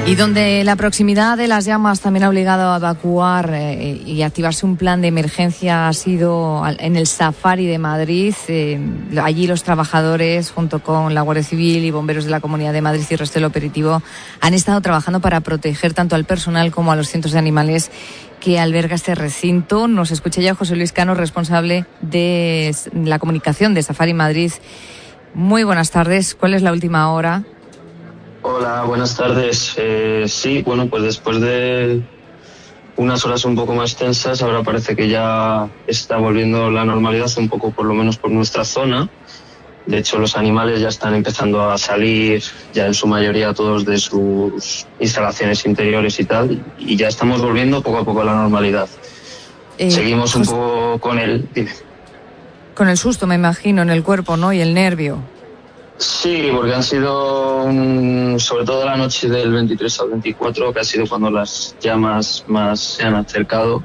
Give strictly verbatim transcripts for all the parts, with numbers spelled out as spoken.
Y donde la proximidad de las llamas también ha obligado a evacuar eh, y activarse un plan de emergencia ha sido en el Safari de Madrid. Eh, allí los trabajadores, junto con la Guardia Civil y bomberos de la Comunidad de Madrid y el resto del operativo, han estado trabajando para proteger tanto al personal como a los cientos de animales que alberga este recinto. Nos escucha ya José Luis Cano, responsable de la comunicación de Safari Madrid. Muy buenas tardes. ¿Cuál es la última hora? Hola, buenas tardes. Eh, sí, bueno, pues después de unas horas un poco más tensas, ahora parece que ya está volviendo la normalidad, un poco por lo menos por nuestra zona. De hecho, los animales ya están empezando a salir, ya en su mayoría todos de sus instalaciones interiores y tal, y ya estamos volviendo poco a poco a la normalidad. Eh, Seguimos un José... poco con el... Dime. Con el susto, me imagino, en el cuerpo, ¿no? Y el nervio. Sí, porque han sido, um, sobre todo la noche del veintitrés al veinticuatro, que ha sido cuando las llamas más se han acercado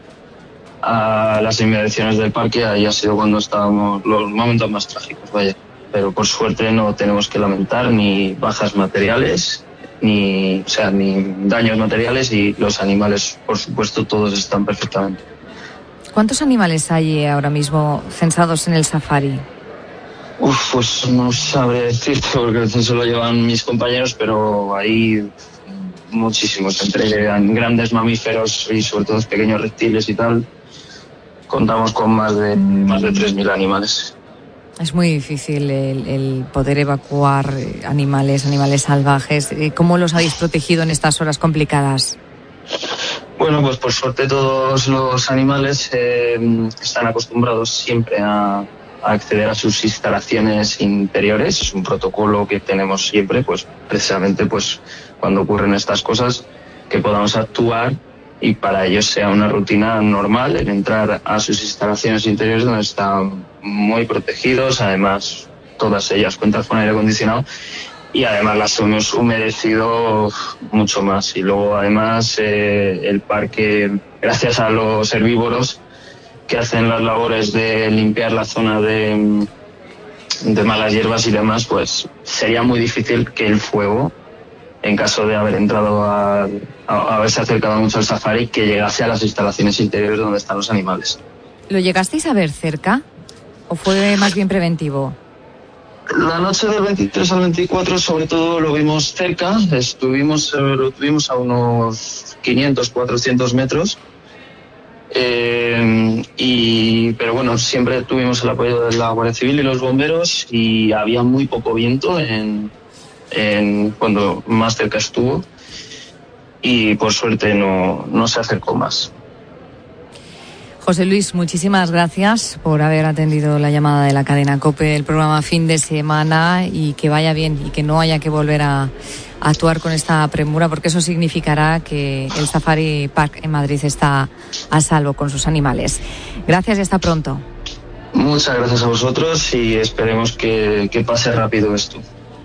a las inmediaciones del parque, ahí ha sido cuando estábamos, los momentos más trágicos, vaya. Pero por suerte no tenemos que lamentar ni bajas materiales, ni, o sea, ni daños materiales, y los animales, por supuesto, todos están perfectamente. ¿Cuántos animales hay ahora mismo censados en el safari? Uf, pues no sabré decirte porque el censo lo llevan mis compañeros, pero hay muchísimos, entre grandes mamíferos y sobre todo pequeños reptiles y tal. Contamos con más de más de tres mil animales. Es muy difícil el, el poder evacuar animales, animales salvajes. ¿Cómo los habéis protegido en estas horas complicadas? Bueno, pues por suerte todos los animales eh, están acostumbrados siempre a a acceder a sus instalaciones interiores. Es un protocolo que tenemos siempre, pues precisamente pues cuando ocurren estas cosas, que podamos actuar y para ellos sea una rutina normal el entrar a sus instalaciones interiores, donde están muy protegidos. Además, todas ellas cuentan con aire acondicionado y además las hemos humedecido mucho más. Y luego además eh, el parque, gracias a los herbívoros que hacen las labores de limpiar la zona de, de malas hierbas y demás, pues sería muy difícil que el fuego, en caso de haber entrado a, a, a haberse acercado mucho al safari, que llegase a las instalaciones interiores donde están los animales. ¿Lo llegasteis a ver cerca o fue más bien preventivo? La noche del veintitrés al veinticuatro sobre todo lo vimos cerca, estuvimos, lo tuvimos a unos quinientos, cuatrocientos metros. Eh, y pero bueno, siempre tuvimos el apoyo de la Guardia Civil y los bomberos y había muy poco viento en, en cuando más cerca estuvo y por suerte no, no se acercó más. José Luis, muchísimas gracias por haber atendido la llamada de la cadena COPE, el programa Fin de Semana, y que vaya bien y que no haya que volver a actuar con esta premura, porque eso significará que el Safari Park en Madrid está a salvo con sus animales. Gracias y hasta pronto. Muchas gracias a vosotros y esperemos que, que pase rápido esto.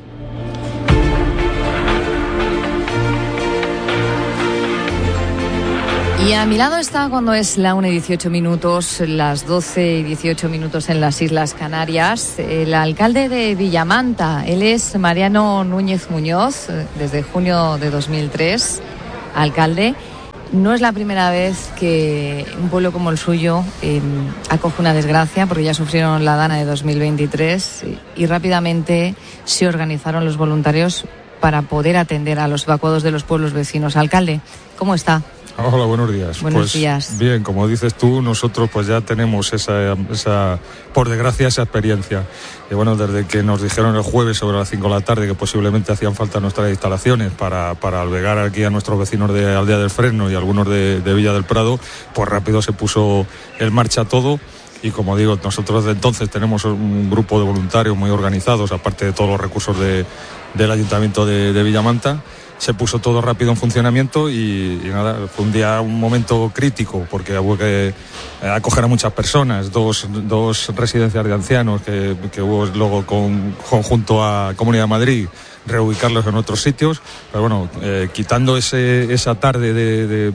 Y a mi lado está, cuando es la una y dieciocho minutos, las doce y dieciocho minutos en las Islas Canarias, el alcalde de Villamanta. Él es Mariano Núñez Muñoz, desde junio de dos mil tres, alcalde. No es la primera vez que un pueblo como el suyo eh, acoge una desgracia, porque ya sufrieron la Dana de dos mil veintitrés y, y rápidamente se organizaron los voluntarios para poder atender a los evacuados de los pueblos vecinos. Alcalde, ¿cómo está? Hola, buenos días. Buenos pues, días. Bien, como dices tú, nosotros pues ya tenemos esa, esa, por desgracia, esa experiencia. Y bueno, desde que nos dijeron el jueves sobre las cinco de la tarde que posiblemente hacían falta nuestras instalaciones para, para albergar aquí a nuestros vecinos de Aldea del Fresno y algunos de, de Villa del Prado, pues rápido se puso en marcha todo. Y como digo, nosotros desde entonces tenemos un grupo de voluntarios muy organizados, aparte de todos los recursos de, del Ayuntamiento de, de Villamanta. Se puso todo rápido en funcionamiento y, y nada, fue un día, un momento crítico, porque hubo que acoger a muchas personas, dos, dos residencias de ancianos que, que hubo luego con, conjunto a Comunidad de Madrid, reubicarlos en otros sitios, pero bueno, eh, quitando ese, esa tarde de, de,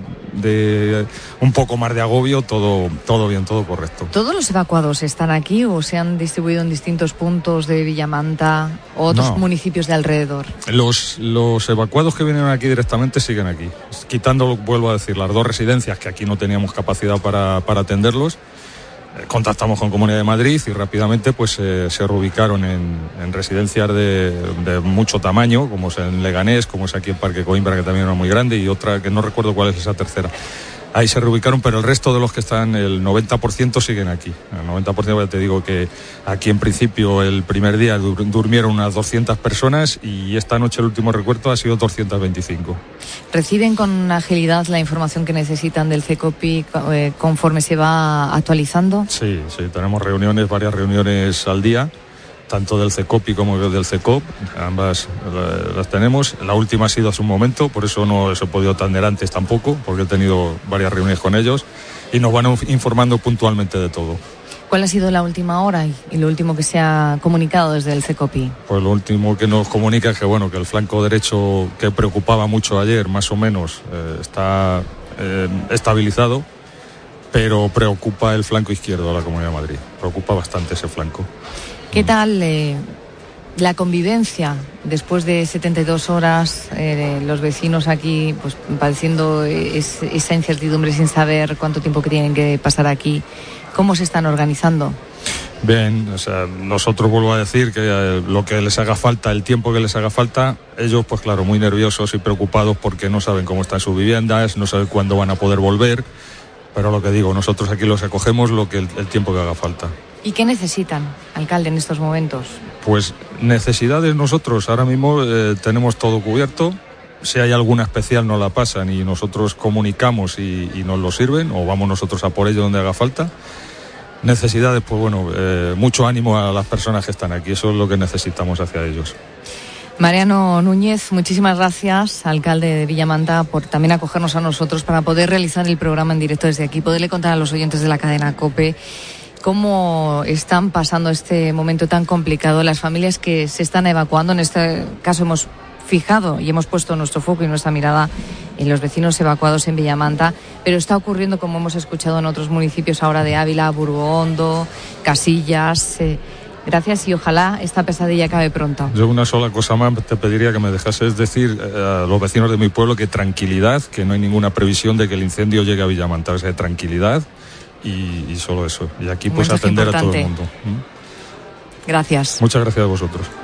de un poco más de agobio, todo, todo bien, todo correcto. ¿Todos los evacuados están aquí o se han distribuido en distintos puntos de Villamanta o otros No. municipios de alrededor? Los, los evacuados que vienen aquí directamente siguen aquí, quitando, vuelvo a decir, las dos residencias que aquí no teníamos capacidad para, para atenderlos. Contactamos con Comunidad de Madrid y rápidamente pues eh, se reubicaron en, en residencias de, de mucho tamaño, como es en Leganés, como es aquí en Parque Coimbra, que también era muy grande, y otra que no recuerdo cuál es esa tercera. Ahí se reubicaron, pero el resto de los que están, el noventa por ciento siguen aquí. El noventa por ciento, ya te digo que aquí en principio el primer día dur- durmieron unas doscientas personas y esta noche el último recuento ha sido doscientas veinticinco. ¿Reciben con agilidad la información que necesitan del CECOPI eh, conforme se va actualizando? Sí, sí, tenemos reuniones, varias reuniones al día, tanto del CECOPI como del CECOP, ambas eh, las tenemos. La última ha sido hace un momento, por eso no os he podido atender antes tampoco, porque he tenido varias reuniones con ellos y nos van informando puntualmente de todo. ¿Cuál ha sido la última hora y lo último que se ha comunicado desde el CECOPI? Pues lo último que nos comunica es que bueno, que el flanco derecho, que preocupaba mucho ayer, más o menos, eh, está eh, estabilizado, pero preocupa el flanco izquierdo de la Comunidad de Madrid. Preocupa bastante ese flanco. ¿Qué tal eh, la convivencia después de setenta y dos horas, eh, los vecinos aquí pues padeciendo es, esa incertidumbre sin saber cuánto tiempo que tienen que pasar aquí? ¿Cómo se están organizando? Bien, o sea, nosotros vuelvo a decir que eh, lo que les haga falta, el tiempo que les haga falta, ellos pues claro, muy nerviosos y preocupados porque no saben cómo están sus viviendas, no saben cuándo van a poder volver, pero lo que digo, nosotros aquí los acogemos lo que el, el tiempo que haga falta. ¿Y qué necesitan, alcalde, en estos momentos? Pues necesidades nosotros ahora mismo eh, tenemos todo cubierto. Si hay alguna especial nos la pasan y nosotros comunicamos y, y nos lo sirven, o vamos nosotros a por ello donde haga falta. Necesidades, pues bueno, eh, mucho ánimo a las personas que están aquí, eso es lo que necesitamos hacia ellos. Mariano Núñez, muchísimas gracias, alcalde de Villamanta, por también acogernos a nosotros para poder realizar el programa en directo desde aquí, poderle contar a los oyentes de la cadena COPE cómo están pasando este momento tan complicado las familias que se están evacuando. En este caso hemos fijado y hemos puesto nuestro foco y nuestra mirada en los vecinos evacuados en Villamanta, pero está ocurriendo, como hemos escuchado, en otros municipios ahora de Ávila, Burgondo, Casillas. Eh, gracias y ojalá esta pesadilla acabe pronto. Yo una sola cosa más te pediría que me dejases decir eh, a los vecinos de mi pueblo que tranquilidad, que no hay ninguna previsión de que el incendio llegue a Villamanta, o sea, tranquilidad y, y solo eso. Y aquí pues atender a todo el mundo. ¿Mm? Gracias. Muchas gracias a vosotros.